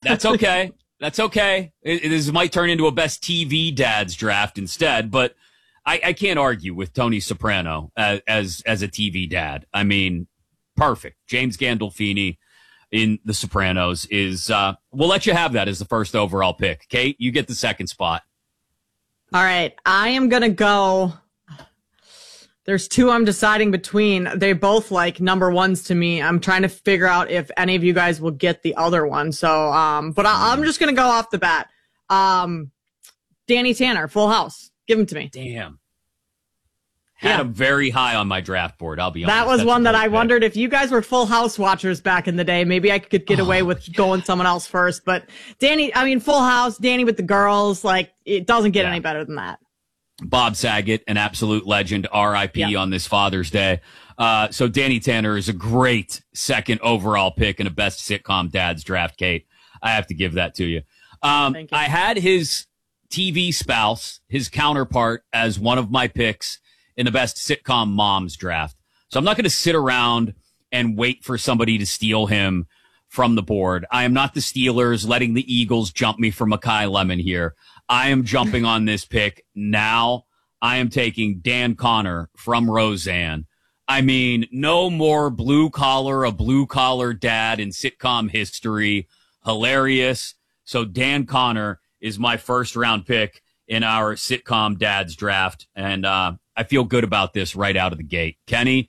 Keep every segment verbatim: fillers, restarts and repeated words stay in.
That's okay. That's okay. It, it is, might turn into a best T V dads draft instead, but I, I can't argue with Tony Soprano as, as as a T V dad. I mean, perfect. James Gandolfini in The Sopranos is, uh, we'll let you have that as the first overall pick. Kate, you get the second spot. All right. I am going to go. There's two I'm deciding between. They both like number ones to me. I'm trying to figure out if any of you guys will get the other one. So, um, but I, I'm just going to go off the bat. Um, Danny Tanner, Full House. Give him to me. Damn. Had Yeah. him very high on my draft board, I'll be honest. That was That's one a that great I pick. wondered if you guys were Full House watchers back in the day. Maybe I could get away Oh, with yeah. going someone else first. But Danny, I mean, Full House, Danny with the girls, like, it doesn't get Yeah. any better than that. Bob Saget, an absolute legend, R I P Yeah. on this Father's Day. Uh, so Danny Tanner is a great second overall pick in a best sitcom dads draft, Kate. I have to give that to you. Um, Thank you. I had his T V spouse, his counterpart, as one of my picks in the best sitcom moms draft. So I'm not going to sit around and wait for somebody to steal him from the board. I am not the Steelers letting the Eagles jump me for Makai Lemon here. I am jumping on this pick now. I am taking Dan Connor from Roseanne. I mean, no more blue collar, a blue collar dad in sitcom history. Hilarious. So Dan Connor is my first round pick in our sitcom dads draft. And uh, I feel good about this right out of the gate. Kenny,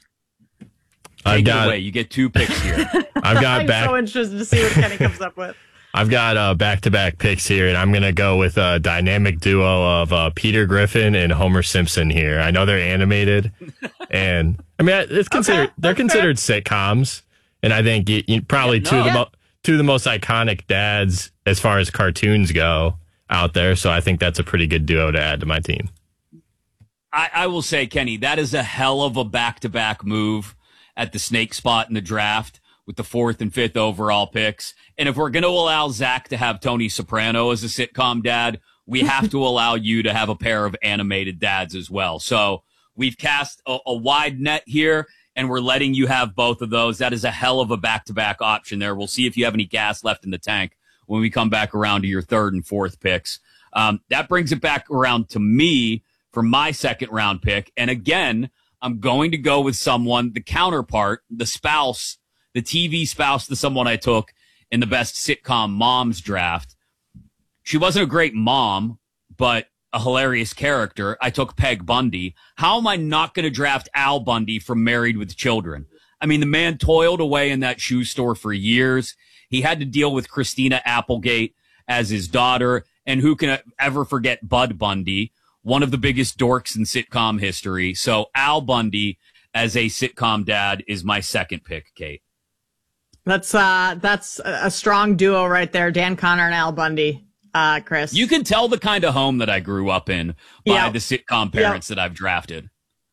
I've take got, it away. You get two picks here. I've got I'm back. so interested to see what Kenny comes up with. I've got uh, back-to-back picks here, and I'm going to go with a dynamic duo of uh, Peter Griffin and Homer Simpson here. I know they're animated, and I mean it's considered Okay, they're that's considered sitcoms, and I think you, you, probably Yeah, two of the no. mo- two of the most iconic dads as far as cartoons go out there. So I think that's a pretty good duo to add to my team. I, I will say, Kenny, that is a hell of a back-to-back move at the snake spot in the draft with the fourth and fifth overall picks. And if we're going to allow Zach to have Tony Soprano as a sitcom dad, we have to allow you to have a pair of animated dads as well. So we've cast a, a wide net here, and we're letting you have both of those. That is a hell of a back-to-back option there. We'll see if you have any gas left in the tank when we come back around to your third and fourth picks. Um, that brings it back around to me for my second round pick. And again, I'm going to go with someone, the counterpart, the spouse, the T V spouse to someone I took in the best sitcom moms draft. She wasn't a great mom, but a hilarious character. I took Peg Bundy. How am I not going to draft Al Bundy from Married with Children? I mean, the man toiled away in that shoe store for years. He had to deal with Christina Applegate as his daughter. And who can ever forget Bud Bundy, one of the biggest dorks in sitcom history. So Al Bundy as a sitcom dad is my second pick, Kate. That's uh, that's a strong duo right there, Dan Connor and Al Bundy. Uh, Chris, You can tell the kind of home that I grew up in by Yeah. the sitcom parents that I've drafted.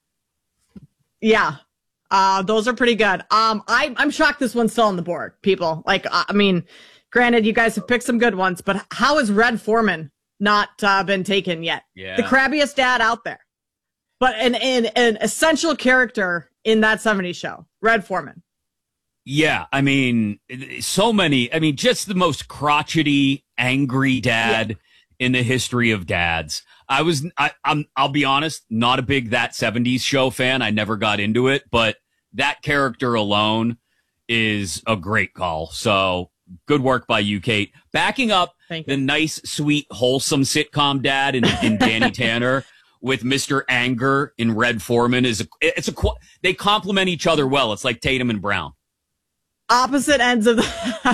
yeah, uh, those are pretty good. Um, I I'm shocked this one's still on the board, people. Like, I mean, granted, you guys have picked some good ones, but how has Red Foreman not uh, been taken yet? Yeah. The crabbiest dad out there, but an an an essential character in that seventies show, Red Foreman. Yeah, I mean, so many. I mean, just the most crotchety, angry dad in the history of dads. I was, I, I'm, I'll be honest, not a big That seventies Show fan. I never got into it, but that character alone is a great call. So good work by you, Kate. Backing up Thank you. the nice, sweet, wholesome sitcom dad in, in Danny Tanner with Mister Anger in Red Foreman is a, it's a, qu- they complement each other well. It's like Tatum and Brown. Opposite ends of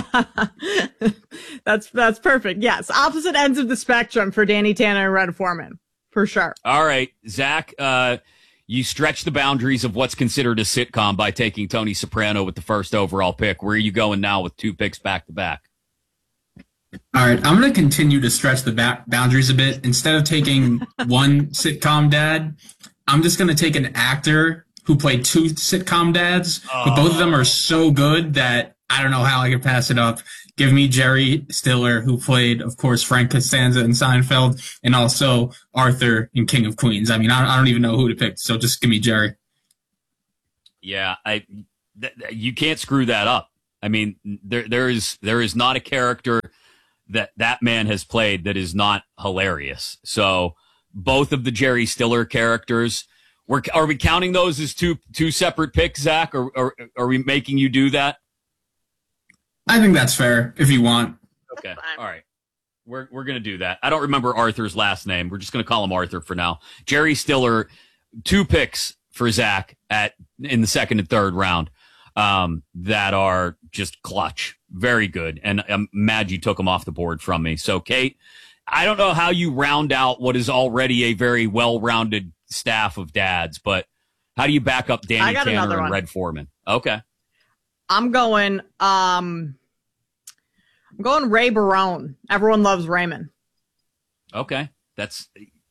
the that's that's perfect. Yes, opposite ends of the spectrum for Danny Tanner and Red Foreman, for sure. All right, Zach, uh, you stretch the boundaries of what's considered a sitcom by taking Tony Soprano with the first overall pick. Where are you going now with two picks back to back? All right, I'm going to continue to stretch the ba- boundaries a bit. Instead of taking one sitcom dad, I'm just going to take an actor who played two sitcom dads, but both of them are so good that I don't know how I could pass it up. Give me Jerry Stiller, who played, of course, Frank Costanza in Seinfeld, and also Arthur in King of Queens. I mean, I, I don't even know who to pick, so just give me Jerry. Yeah, I th- th- you can't screw that up. I mean, there there is there is not a character that that man has played that is not hilarious. So both of the Jerry Stiller characters, we're, are we counting those as two two separate picks, Zach, or, or are we making you do that? I think that's fair if you want. Okay, all right. We're we're gonna do that. I don't remember Arthur's last name. We're just gonna call him Arthur for now. Jerry Stiller, two picks for Zach at in the second and third round um, that are just clutch, very good, and I'm mad you took them off the board from me. So, Kate, I don't know how you round out what is already a very well-rounded staff of dads, but how do you back up Danny Tanner and Red Foreman? Okay, I'm going. Um, I'm going Ray Barone. Everyone loves Raymond. Okay, that's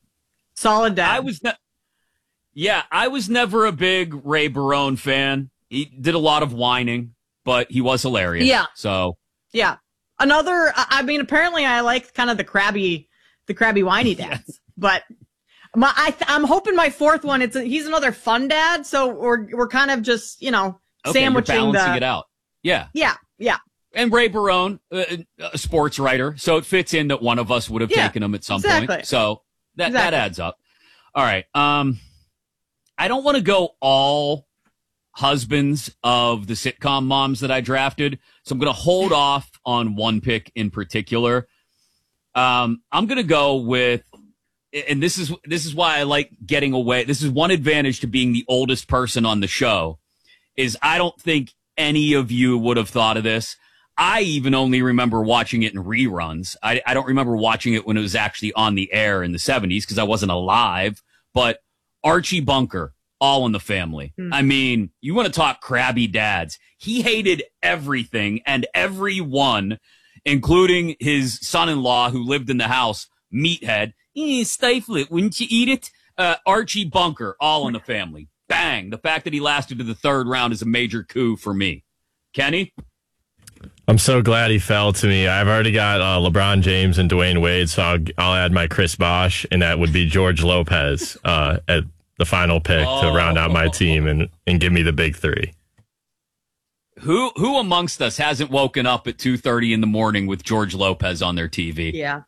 solid dad. I was not. Yeah, I was never a big Ray Barone fan. He did a lot of whining, but he was hilarious. Yeah. So yeah, another. I mean, apparently, I like kind of the crabby, the crabby whiny dads. Yes. But my, I, I'm hoping my fourth one. It's a, he's another fun dad. So we're we're kind of just you know okay, sandwiching you're balancing the, it out. Yeah. Yeah. Yeah. And Ray Barone, uh, a sports writer, so it fits in that one of us would have yeah, taken him at some exactly. point. So that exactly. that adds up. All right. Um, I don't want to go all husbands of the sitcom moms that I drafted, so I'm going to hold off on one pick in particular. Um, I'm going to go with, and this is this is why I like getting away. This is one advantage to being the oldest person on the show, is I don't think any of you would have thought of this. I even only remember watching it in reruns. I, I don't remember watching it when it was actually on the air in the seventies because I wasn't alive. But Archie Bunker, All in the Family. Mm. I mean, you want to talk crabby dads. He hated everything and everyone, including his son-in-law who lived in the house, Meathead. Eh, stifle it, wouldn't you eat it? Uh, Archie Bunker, All in the Family. Bang. The fact that he lasted to the third round is a major coup for me. Kenny? I'm so glad he fell to me. I've already got uh, LeBron James and Dwayne Wade, so I'll, I'll add my Chris Bosh, and that would be George Lopez uh, at the final pick oh. to round out my team and, and give me the big three. Who who amongst us hasn't woken up at two thirty in the morning with George Lopez on their T V? Yeah.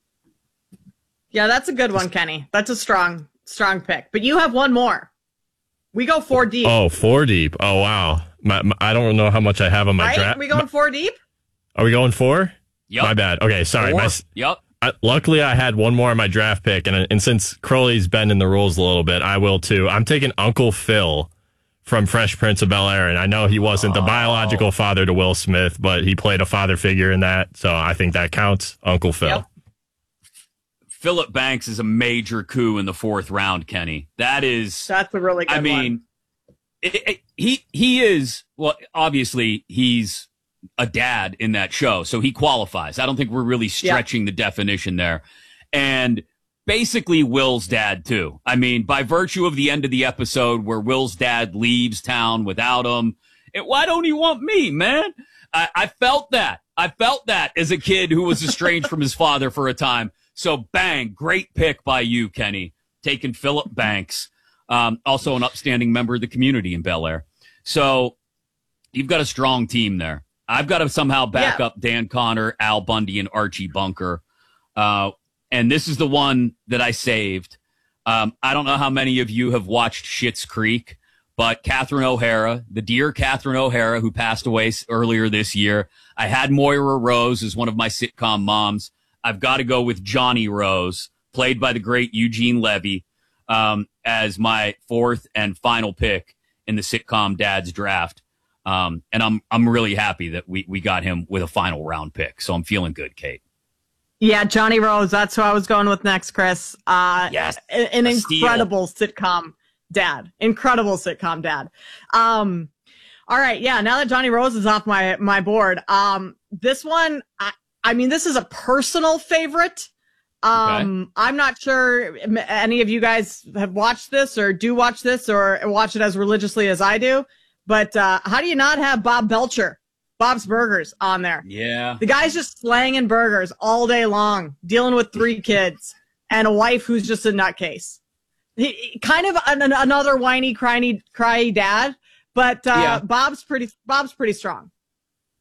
Yeah, that's a good one, Kenny. That's a strong, strong pick. But you have one more. We go four deep. Oh, four deep. Oh, wow. My, my, I don't know how much I have on my right? draft. Are we going four deep? Are we going four? Yep. My bad. Okay, sorry. My, yep. I, luckily, I had one more on my draft pick, and and since Crowley's bending the rules a little bit, I will too. I'm taking Uncle Phil from Fresh Prince of Bel-Air, and I know he wasn't oh. the biological father to Will Smith, but he played a father figure in that, so I think that counts. Uncle Phil. Yep. Philip Banks is a major coup in the fourth round, Kenny. That is... That's a really good I mean, one. It, it, he he is, well, obviously, he's a dad in that show, so he qualifies. I don't think we're really stretching yeah. the definition there. And basically, Will's dad, too. I mean, by virtue of the end of the episode where Will's dad leaves town without him, it, why don't he want me, man? I, I felt that. I felt that as a kid who was estranged from his father for a time. So, bang, great pick by you, Kenny, taking Philip Banks. Um, also an upstanding member of the community in Bel Air. So you've got a strong team there. I've got to somehow back yeah. up Dan Connor, Al Bundy, and Archie Bunker. Uh, and this is the one that I saved. Um, I don't know how many of you have watched Schitt's Creek, but Catherine O'Hara, the dear Catherine O'Hara, who passed away earlier this year. I had Moira Rose as one of my sitcom moms. I've got to go with Johnny Rose, played by the great Eugene Levy. Um, as my fourth and final pick in the sitcom dads draft. Um, and I'm, I'm really happy that we, we got him with a final round pick. So I'm feeling good, Kate. Yeah. Johnny Rose. That's who I was going with next, Chris. Uh, yes. An incredible sitcom dad, incredible sitcom dad. Um, all right. Yeah. Now that Johnny Rose is off my, my board, um, this one, I, I mean, this is a personal favorite. Um, okay. I'm not sure any of you guys have watched this or do watch this or watch it as religiously as I do, but, uh, how do you not have Bob Belcher, Bob's Burgers on there? Yeah. The guy's just slanging burgers all day long, dealing with three kids and a wife who's just a nutcase. He, kind of an, another whiny, cryy, cryy dad, but, uh, yeah. Bob's pretty, Bob's pretty strong.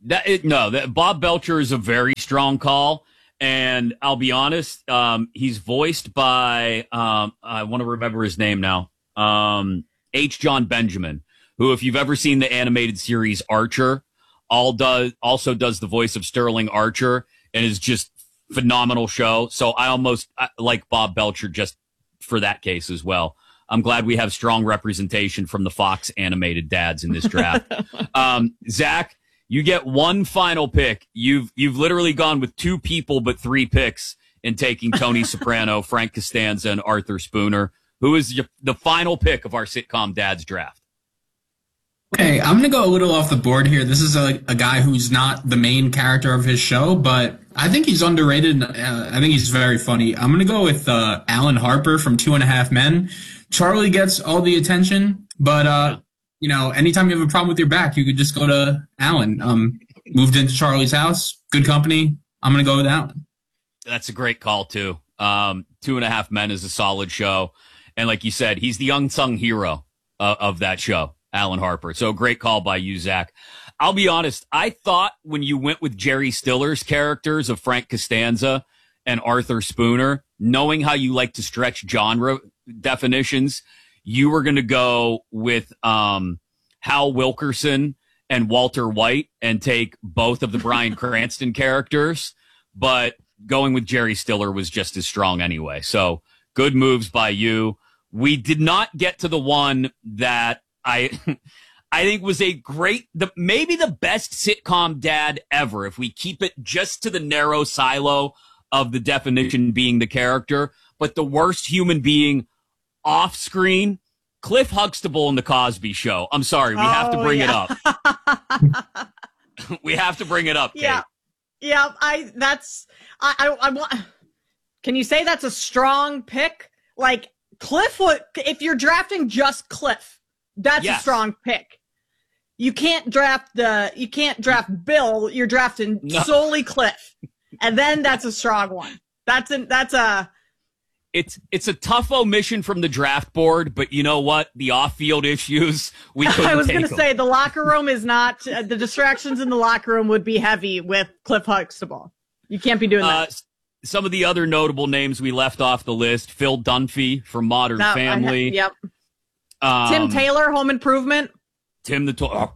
That it, no, that Bob Belcher is a very strong call, and I'll be honest, um, he's voiced by um, I want to remember his name now, um, H. John Benjamin, who, if you've ever seen the animated series Archer, all does also does the voice of Sterling Archer, and is just phenomenal show. So I almost I, like Bob Belcher just for that case as well. I'm glad we have strong representation from the Fox animated dads in this draft. um, Zach. You get one final pick. You've you've literally gone with two people but three picks in taking Tony Soprano, Frank Costanza, and Arthur Spooner. Who is your, the final pick of our sitcom dads draft? Okay, I'm going to go a little off the board here. This is a, a guy who's not the main character of his show, but I think he's underrated. Uh, I think he's very funny. I'm going to go with uh, Alan Harper from Two and a Half Men. Charlie gets all the attention, but... Uh, You know, anytime you have a problem with your back, you could just go to Alan. Um, moved into Charlie's house, good company. I'm going to go with Alan. That's a great call, too. Um, Two and a Half Men is a solid show. And like you said, he's the unsung hero uh, of that show, Alan Harper. So great call by you, Zach. I'll be honest. I thought when you went with Jerry Stiller's characters of Frank Costanza and Arthur Spooner, knowing how you like to stretch genre definitions, you were going to go with um, Hal Wilkerson and Walter White and take both of the Bryan Cranston characters, but going with Jerry Stiller was just as strong anyway. So good moves by you. We did not get to the one that I I think was a great, the, maybe the best sitcom dad ever, if we keep it just to the narrow silo of the definition being the character, but the worst human being off screen, Cliff Huxtable in The Cosby Show. I'm sorry, we oh, have to bring yeah. it up. We have to bring it up, Kate. Yeah, yeah. I that's I I, I want. Can you say that's a strong pick? Like Cliff would, if you're drafting just Cliff, that's yes. a strong pick. You can't draft the you can't draft Bill. You're drafting no. solely Cliff, and then that's a strong one. That's an that's a. It's it's a tough omission from the draft board, but you know what? The off-field issues, we couldn't I was going to say, the locker room is not, uh, the distractions in the locker room would be heavy with Cliff Huxtable. You can't be doing uh, that. Some of the other notable names we left off the list, Phil Dunphy from Modern no, Family. Ha- yep. Um, Tim Taylor, Home Improvement. Tim the Tool,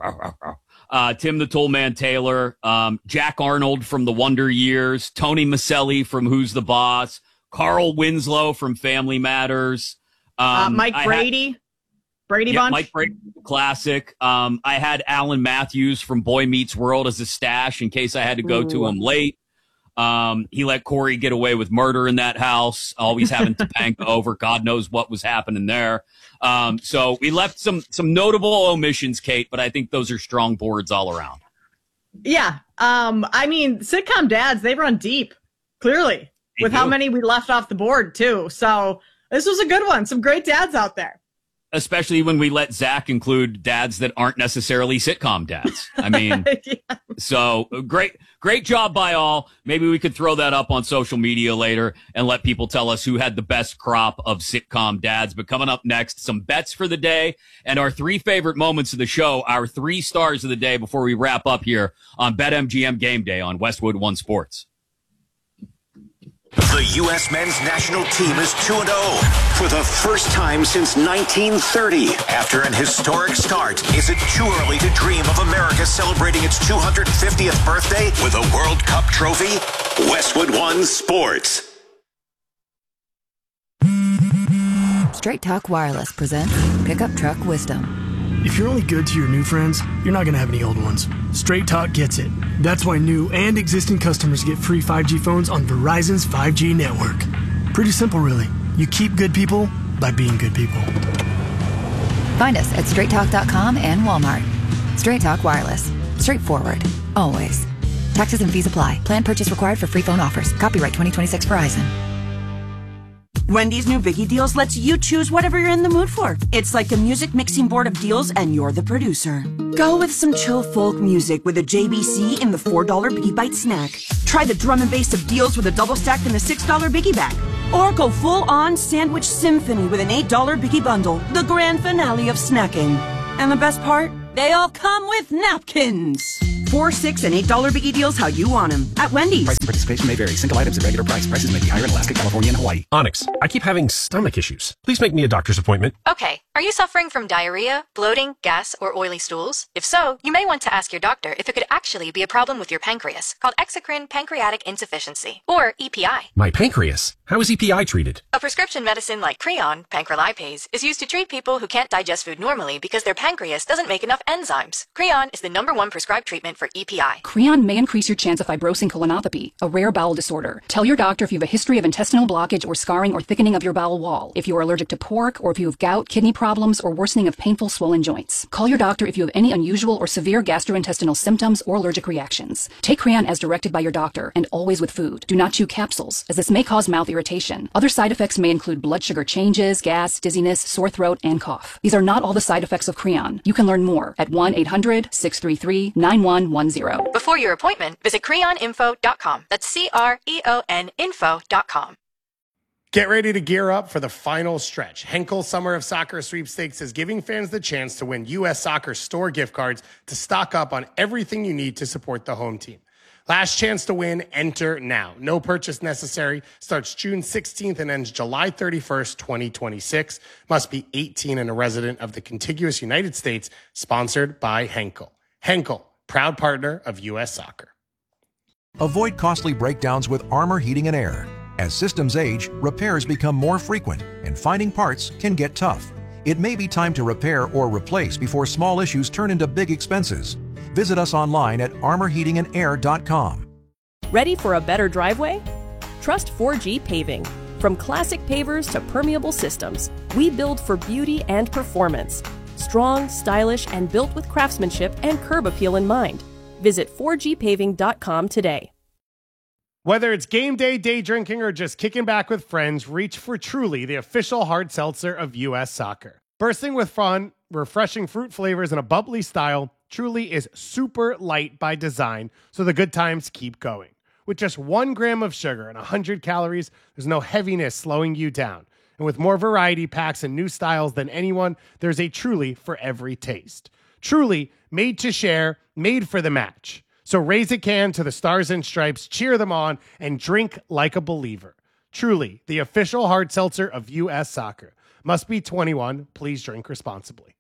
uh, Tim the Toolman Taylor. Um, Jack Arnold from The Wonder Years. Tony Maselli from Who's the Boss. Carl Winslow from Family Matters. Um, uh, Mike Brady. Had, Brady yeah, Bunch. Mike Brady, classic. Um, I had Alan Matthews from Boy Meets World as a stash in case I had to go Ooh. to him late. Um, he let Corey get away with murder in that house, always having Topanga over. God knows what was happening there. Um, so we left some some notable omissions, Kate, but I think those are strong boards all around. Yeah. Um, I mean, sitcom dads, they run deep, clearly. With how many we left off the board, too. So this was a good one. Some great dads out there. Especially when we let Zach include dads that aren't necessarily sitcom dads. I mean, yeah. So great, great job by all. Maybe we could throw that up on social media later and let people tell us who had the best crop of sitcom dads. But coming up next, some bets for the day and our three favorite moments of the show, our three stars of the day before we wrap up here on BetMGM Game Day on Westwood One Sports. The U S men's national team is two and oh for the first time since nineteen thirty. After an historic start, is it too early to dream of America celebrating its two hundred fiftieth birthday with a World Cup trophy? Westwood One Sports. Straight Talk Wireless presents Pickup Truck Wisdom. If you're only good to your new friends, you're not going to have any old ones. Straight Talk gets it. That's why new and existing customers get free five G phones on Verizon's five G network. Pretty simple, really. You keep good people by being good people. Find us at straight talk dot com and Walmart. Straight Talk Wireless. Straightforward. Always. Taxes and fees apply. Plan purchase required for free phone offers. Copyright twenty twenty-six Verizon. Wendy's new Biggie Deals lets you choose whatever you're in the mood for. It's like a music mixing board of deals, and you're the producer. Go with some chill folk music with a J B C in the four dollar Biggie Bite snack. Try the drum and bass of deals with a double stack in the six dollar Biggie bag. Or go full-on sandwich symphony with an eight dollar Biggie bundle, the grand finale of snacking. And the best part? They all come with napkins. Four, six, and eight dollar biggie deals how you want them at Wendy's. Price and participation may vary. Single items at regular price. Prices may be higher in Alaska, California, and Hawaii. Onyx, I keep having stomach issues. Please make me a doctor's appointment. Okay. Are you suffering from diarrhea, bloating, gas, or oily stools? If so, you may want to ask your doctor if it could actually be a problem with your pancreas, called exocrine pancreatic insufficiency, or E P I. My pancreas? How is E P I treated? A prescription medicine like Creon, pancrelipase, is used to treat people who can't digest food normally because their pancreas doesn't make enough enzymes. Creon is the number one prescribed treatment for E P I. Creon may increase your chance of fibrosing colonopathy, a rare bowel disorder. Tell your doctor if you have a history of intestinal blockage or scarring or thickening of your bowel wall, if you are allergic to pork, or if you have gout, kidney problems, or worsening of painful swollen joints. Call your doctor if you have any unusual or severe gastrointestinal symptoms or allergic reactions. Take Creon as directed by your doctor, and always with food. Do not chew capsules, as this may cause mouth irritation. Other side effects may include blood sugar changes, gas, dizziness, sore throat, and cough. These are not all the side effects of Creon. You can learn more at one eight hundred, six three three, nine one one zero. Before your appointment, visit creon info dot com. That's C R E O N info dot com. Get ready to gear up for the final stretch. Henkel Summer of Soccer Sweepstakes is giving fans the chance to win U S Soccer store gift cards to stock up on everything you need to support the home team. Last chance to win, enter now. No purchase necessary. Starts June sixteenth and ends July thirty-first, twenty twenty-six. Must be eighteen and a resident of the contiguous United States. Sponsored by Henkel. Henkel, proud partner of U S Soccer. Avoid costly breakdowns with Armor Heating and Air. As systems age, repairs become more frequent, and finding parts can get tough. It may be time to repair or replace before small issues turn into big expenses. Visit us online at armor heating and air dot com. Ready for a better driveway? Trust four G Paving. From classic pavers to permeable systems, we build for beauty and performance. Strong, stylish, and built with craftsmanship and curb appeal in mind. Visit four G paving dot com today. Whether it's game day, day drinking, or just kicking back with friends, reach for Truly, the official hard seltzer of U S Soccer. Bursting with fun, refreshing fruit flavors, and a bubbly style, Truly is super light by design, so the good times keep going. With just one gram of sugar and one hundred calories, there's no heaviness slowing you down. And with more variety packs and new styles than anyone, there's a Truly for every taste. Truly, made to share, made for the match. So raise a can to the Stars and Stripes, cheer them on, and drink like a believer. Truly, the official hard seltzer of U S Soccer. Must be twenty-one. Please drink responsibly.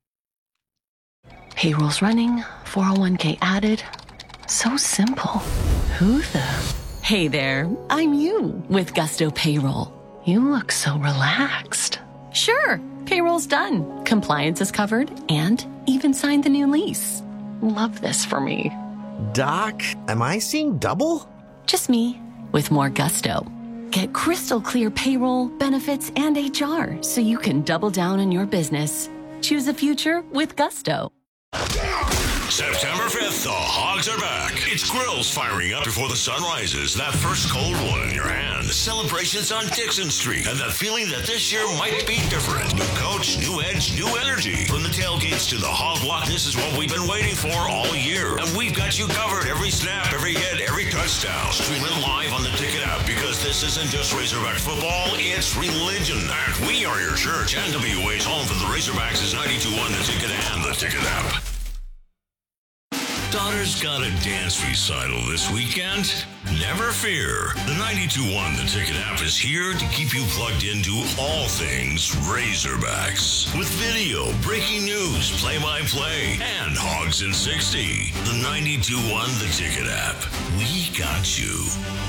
Payroll's running, four oh one k added. So simple. Who the? Hey there, I'm you with Gusto Payroll. You look so relaxed. Sure, payroll's done. Compliance is covered and even signed the new lease. Love this for me. Doc, am I seeing double? Just me, with more gusto. Get crystal clear payroll, benefits, and H R so you can double down on your business. Choose a future with gusto. September fifth, the Hogs are back. It's grills firing up before the sun rises. That first cold one in your hand. Celebrations on Dixon Street. And that feeling that this year might be different. New coach, new edge, new energy. From the tailgates to the hog block, this is what we've been waiting for all year. And we've got you covered every snap, every hit, every touchdown. Stream it live on the Ticket app because this isn't just Razorback football, it's religion. And we are your church. N W A's home for the Razorbacks is ninety-two point one The Ticket and the Ticket app. Daughter's got a dance recital this weekend? Never fear. The ninety-two point one The Ticket app is here to keep you plugged into all things Razorbacks. With video, breaking news, play-by-play, and Hogs in sixty. The ninety-two point one The Ticket app. We got you.